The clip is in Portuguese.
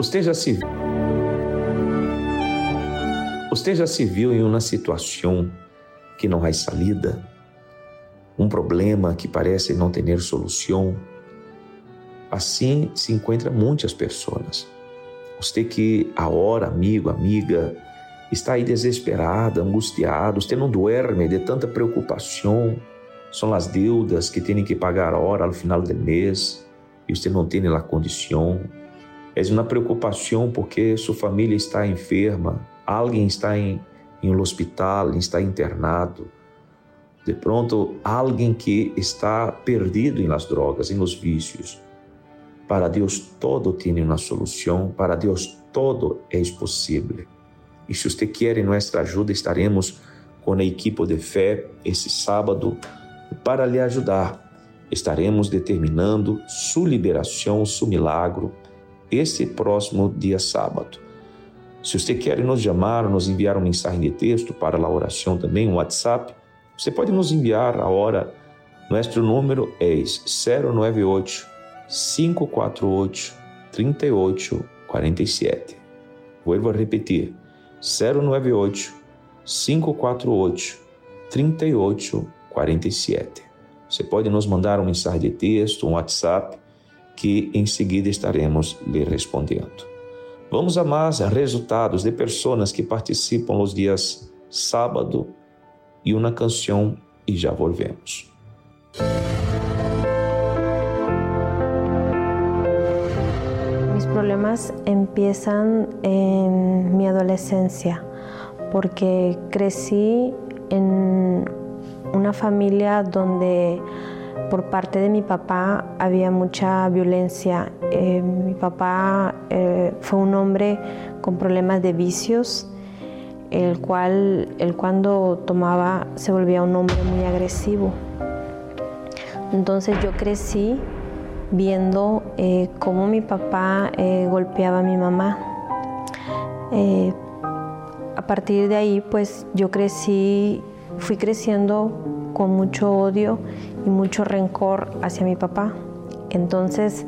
Usted já se viu em uma situação que não há salida? Um problema que parece não ter solução? Assim se encontram muitas pessoas. Você que agora, amigo, amiga, está aí desesperada, angustiado, você não dorme de tanta preocupação. São as deudas que tem que pagar hora ao final do mês e você não tem a condição. É uma preocupação porque sua família está enferma, alguém está em um hospital, está internado. De pronto, alguém que está perdido em las drogas, em los vícios. Para Deus todo tem uma solução, para Deus todo é possível. E se você quer nossa ajuda, estaremos com a equipe de fé esse sábado para lhe ajudar. Estaremos determinando sua liberação, seu milagre, esse próximo dia sábado. Se você quer nos chamar, nos enviar mensagem de texto para a oração também, um WhatsApp, você pode nos enviar a hora. Nosso número é 098 548 3847. Vou repetir, 098 548 3847. Você pode nos mandar uma mensagem de texto, um WhatsApp, que em seguida estaremos lhe respondendo. Vamos a mais resultados de pessoas que participam nos dias sábado e uma canção e já volvemos. Mis problemas empiezan en mi adolescencia porque crecí en una familia donde por parte de mi papá había mucha violencia. Mi papá fue un hombre con problemas de vicios, el cual él cuando tomaba se volvía un hombre muy agresivo. Entonces yo crecí viendo cómo mi papá golpeaba a mi mamá. A partir de ahí, pues yo fui creciendo con mucho odio y mucho rencor hacia mi papá. Entonces,